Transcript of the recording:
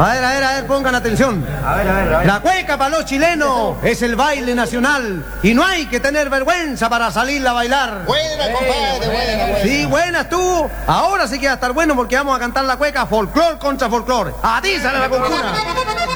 A ver, pongan atención. A ver. La cueca para los chilenos es el baile nacional y no hay que tener vergüenza para salir a bailar. Buena, compadre, buena. Sí, buena estuvo. Ahora sí que va a estar bueno porque vamos a cantar la cueca folclor contra folclor. A ti sale la conjura.